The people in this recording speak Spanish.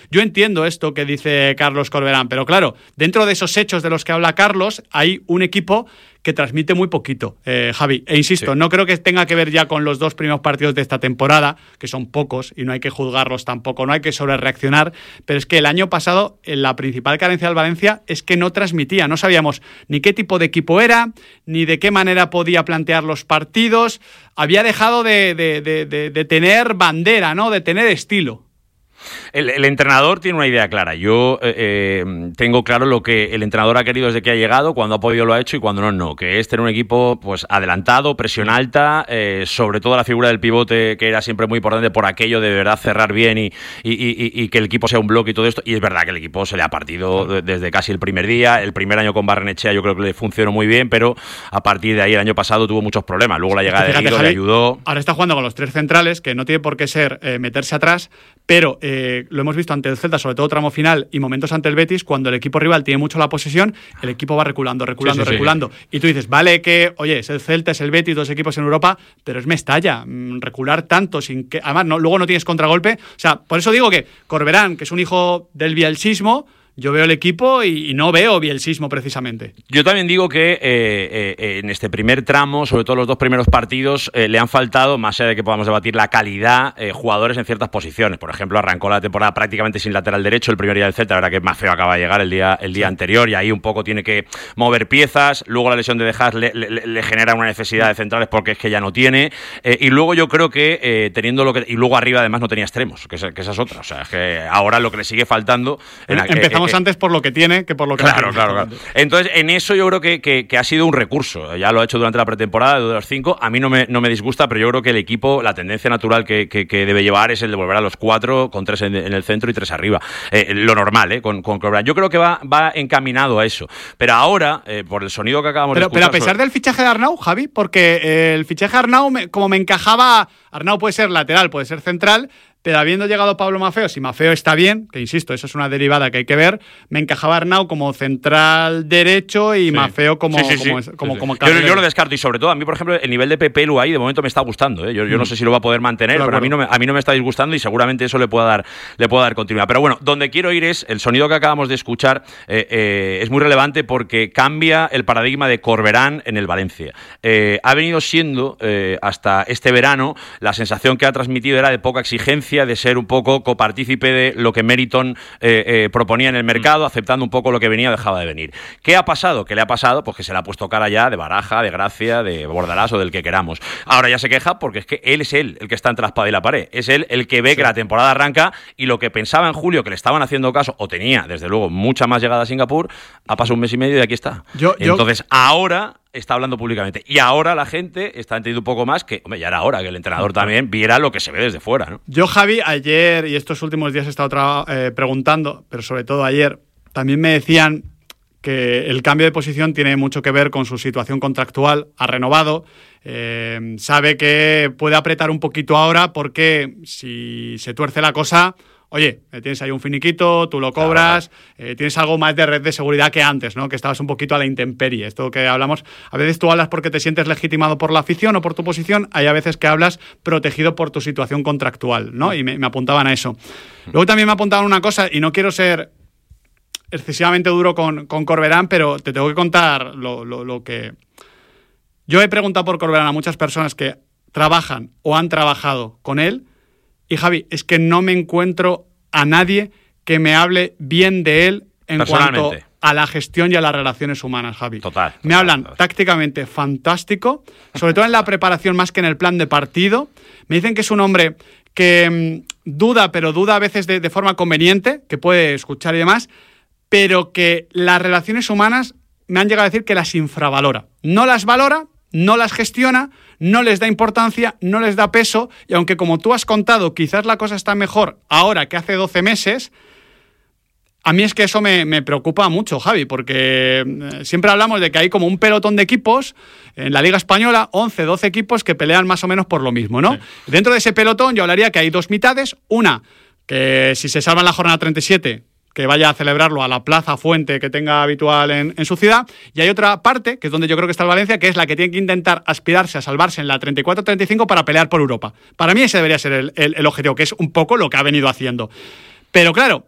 Yo entiendo esto que dice Carlos Corberán, pero claro, dentro de esos hechos de los que habla Carlos, hay un equipo que transmite muy poquito, Javi. E insisto, no creo que tenga que ver ya con los 2 primeros partidos de esta temporada, que son pocos y no hay que juzgarlos tampoco, no hay que sobrereaccionar, pero es que el año pasado la principal carencia del Valencia es que no transmitía, no sabíamos ni qué tipo de equipo era, ni de qué manera podía plantear los partidos, había dejado de tener bandera, ¿no? De tener estilo. El entrenador tiene una idea clara. Yo tengo claro lo que el entrenador ha querido desde que ha llegado, cuando ha podido lo ha hecho y cuando no, que es tener un equipo pues adelantado, presión alta, sobre todo la figura del pivote, que era siempre muy importante por aquello de verdad cerrar bien y que el equipo sea un bloque y todo esto. Y es verdad que el equipo se le ha partido desde casi el primer día. El primer año con Barrenechea yo creo que le funcionó muy bien, pero a partir de ahí el año pasado tuvo muchos problemas. Luego la llegada de Guido le ayudó. Ahora está jugando con los 3 centrales, que no tiene por qué ser meterse atrás, pero lo hemos visto ante el Celta, sobre todo tramo final y momentos ante el Betis, cuando el equipo rival tiene mucho la posesión, el equipo va reculando. Y tú dices, vale que, oye, es el Celta, es el Betis, 2 equipos en Europa, pero es Mestalla, recular tanto sin que... Además, luego no tienes contragolpe. O sea, por eso digo que Corberán, que es un hijo del bielsismo, yo veo el equipo y no veo bielsismo precisamente. Yo también digo que en este primer tramo, sobre todo los 2 primeros partidos, le han faltado, más allá de que podamos debatir la calidad, jugadores en ciertas posiciones. Por ejemplo, arrancó la temporada prácticamente sin lateral derecho el primer día del Celta, la verdad que Mafeo acaba de llegar el día anterior y ahí un poco tiene que mover piezas. Luego la lesión de De Haas le genera una necesidad de centrales porque es que ya no tiene. Y luego yo creo que teniendo lo que... Y luego arriba además no tenía extremos, que esa es otra. O sea, es que ahora lo que le sigue faltando... Empezamos antes por lo que tiene que por lo que no tiene. Claro. Entonces, en eso yo creo que ha sido un recurso. Ya lo ha hecho durante la pretemporada, de los 5. A mí no me disgusta, pero yo creo que el equipo, la tendencia natural que debe llevar es el de volver a los 4, con 3 en el centro y 3 arriba. Lo normal, con Corberán. Yo creo que va encaminado a eso. Pero ahora, por el sonido que acabamos de escuchar... Pero a pesar del fichaje de Arnau, Javi, porque el fichaje de Arnau, como me encajaba... Arnau puede ser lateral, puede ser central... Pero habiendo llegado Pablo Mafeo, si Mafeo está bien, que insisto, eso es una derivada que hay que ver, me encajaba Arnau como central derecho y Mafeo como yo lo descarto, y sobre todo a mí, por ejemplo, el nivel de Pepe Luay de momento me está gustando, ¿eh? Yo no sé si lo va a poder mantener, pero a mí no me está disgustando y seguramente eso le pueda dar continuidad. Pero bueno, donde quiero ir es, el sonido que acabamos de escuchar es muy relevante porque cambia el paradigma de Corberán en el Valencia. Ha venido siendo, hasta este verano, la sensación que ha transmitido era de poca exigencia, de ser un poco copartícipe de lo que Meriton proponía en el mercado, aceptando un poco lo que venía o dejaba de venir. ¿Qué ha pasado? ¿Qué le ha pasado? Pues que se le ha puesto cara ya de Baraja, de Gracia, de Bordalás o del que queramos. Ahora ya se queja porque es que él es el que está entre la espada y la pared. Es él el que ve que la temporada arranca y lo que pensaba en julio que le estaban haciendo caso, o tenía, desde luego, mucha más llegada a Singapur, ha pasado 1 mes y medio y aquí está. Entonces, ahora... está hablando públicamente. Y ahora la gente está entendiendo un poco más que, hombre, ya era hora que el entrenador también viera lo que se ve desde fuera, ¿no? Yo, Javi, ayer y estos últimos días he estado preguntando, pero sobre todo ayer, también me decían que el cambio de posición tiene mucho que ver con su situación contractual. Ha renovado, sabe que puede apretar un poquito ahora porque si se tuerce la cosa... Oye, tienes ahí un finiquito, tú lo cobras, tienes algo más de red de seguridad que antes, ¿no? Que estabas un poquito a la intemperie. Esto que hablamos, a veces tú hablas porque te sientes legitimado por la afición o por tu posición, hay a veces que hablas protegido por tu situación contractual, ¿no? Y me apuntaban a eso. Luego también me apuntaban una cosa, y no quiero ser excesivamente duro con Corberán, pero te tengo que contar lo que... Yo he preguntado por Corberán a muchas personas que trabajan o han trabajado con él, y Javi, es que no me encuentro a nadie que me hable bien de él en cuanto a la gestión y a las relaciones humanas, Javi. Total. Me hablan tácticamente fantástico, sobre todo en la preparación más que en el plan de partido. Me dicen que es un hombre que duda, pero duda a veces de forma conveniente, que puede escuchar y demás, pero que las relaciones humanas me han llegado a decir que las infravalora. No las valora, no las gestiona, no les da importancia, no les da peso, y aunque como tú has contado, quizás la cosa está mejor ahora que hace 12 meses, a mí es que eso me preocupa mucho, Javi, porque siempre hablamos de que hay como un pelotón de equipos en la Liga Española, 11, 12 equipos que pelean más o menos por lo mismo, ¿no? Sí. Dentro de ese pelotón yo hablaría que hay 2 mitades, una, que si se salva en la jornada 37... que vaya a celebrarlo a la plaza fuente que tenga habitual en su ciudad, y hay otra parte, que es donde yo creo que está el Valencia, que es la que tiene que intentar aspirarse a salvarse en la 34-35 para pelear por Europa. Para mí ese debería ser el objetivo, que es un poco lo que ha venido haciendo. Pero claro,